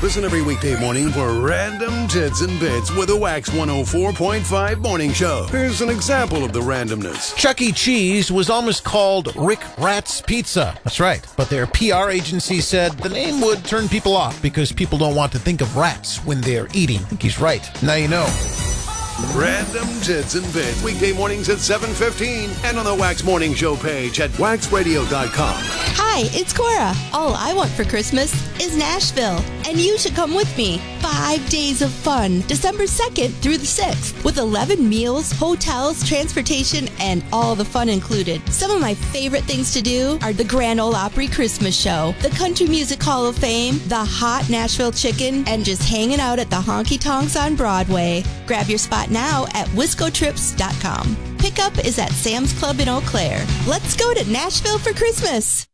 Listen every weekday morning for Random Tits and Bits with a Wax 104.5 morning show. Here's an example of the randomness. Chuck E. Cheese was almost called Rick Rat's Pizza. That's right. But their PR agency said the name would turn people off because people don't want to think of rats when they're eating. I think he's right. Now you know. Random Tits and Bits, weekday mornings at 7:15 and on the Wax Morning Show page at waxradio.com. Hi, it's Cora. All I want for Christmas is Nashville, and you should come with me. 5 days of fun, December 2nd through the 6th, with 11 meals, hotels, transportation, and all the fun included. Some of my favorite things to do are the Grand Ole Opry Christmas Show, the Country Music Hall of Fame, the hot Nashville Chicken, and just hanging out at the Honky Tonks on Broadway. Grab your spot now at wiscotrips.com. Pickup is at Sam's Club in Eau Claire. Let's go to Nashville for Christmas.